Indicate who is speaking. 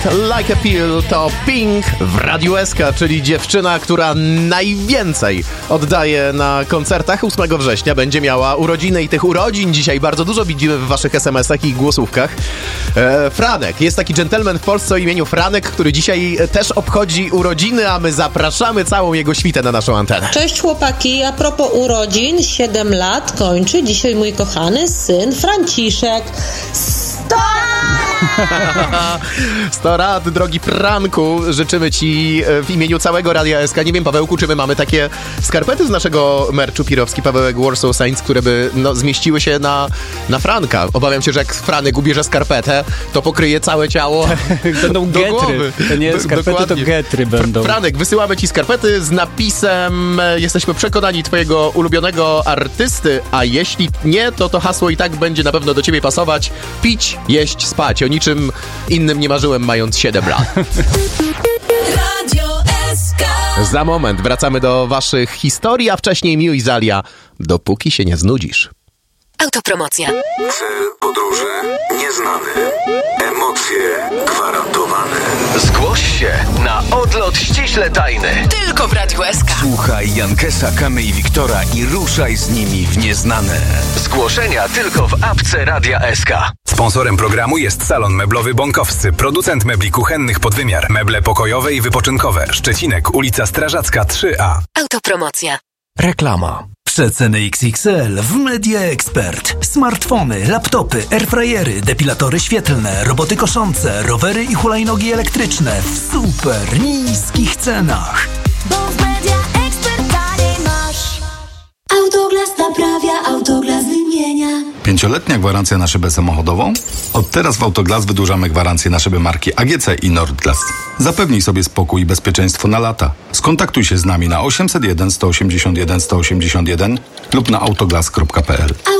Speaker 1: Like a Pill to Pink w Radiu SK, czyli dziewczyna, która najwięcej oddaje na koncertach. 8 września będzie miała urodziny i tych urodzin dzisiaj bardzo dużo widzimy w waszych SMS-ach i głosówkach. Franek, jest taki dżentelmen w Polsce o imieniu Franek, który dzisiaj też obchodzi urodziny, a my zapraszamy całą jego świtę na naszą antenę.
Speaker 2: Cześć chłopaki, a propos urodzin, 7 lat kończy dzisiaj mój kochany syn Franciszek.
Speaker 1: 100 lat, drogi Franku, życzymy ci w imieniu całego Radia SK. Nie wiem, Pawełku, czy my mamy takie skarpety z naszego merchu Pirowski, Pawełek Warsaw Saints, które by zmieściły się na Franka. Obawiam się, że jak Franek ubierze skarpetę, to pokryje całe ciało.
Speaker 3: Będą
Speaker 1: do
Speaker 3: getry.
Speaker 1: głowy.
Speaker 3: To nie skarpety,
Speaker 1: Dokładnie.
Speaker 3: to getry będą.
Speaker 1: Franek, wysyłamy ci skarpety z napisem jesteśmy przekonani twojego ulubionego artysty, a jeśli nie, to hasło i tak będzie na pewno do ciebie pasować. Pić, jeść, spać. O niczym innym nie marzyłem, mając 7 lat.
Speaker 4: Radio SK.
Speaker 1: Za moment wracamy do waszych historii, a wcześniej Miu i Zalia, dopóki się nie znudzisz.
Speaker 4: Autopromocja.
Speaker 5: Cel podróży nieznany. Emocje gwarantowane.
Speaker 6: Zgłoś się na odlot ściśle tajny.
Speaker 4: Tylko w Radiu SK.
Speaker 5: Słuchaj Jankesa, Kamy i Wiktora i ruszaj z nimi w nieznane.
Speaker 6: Zgłoszenia tylko w apce Radia SK.
Speaker 5: Sponsorem programu jest salon meblowy Bąkowscy, producent mebli kuchennych pod wymiar, meble pokojowe i wypoczynkowe. Szczecinek, ulica Strażacka 3A.
Speaker 4: Autopromocja.
Speaker 7: Reklama. Przeceny XXL w Media Expert. Smartfony, laptopy, airfryery, depilatory świetlne, roboty koszące, rowery i hulajnogi elektryczne w super niskich cenach.
Speaker 8: Bo w Media Expert taniej masz. Autoglas naprawia, Autoglas wymienia.
Speaker 9: 5-letnia gwarancja na szybę samochodową? Od teraz w Autoglas wydłużamy gwarancję na szyby marki AGC i Nordglas. Zapewnij sobie spokój i bezpieczeństwo na lata. Skontaktuj się z nami na 801 181 181 lub na autoglas.pl.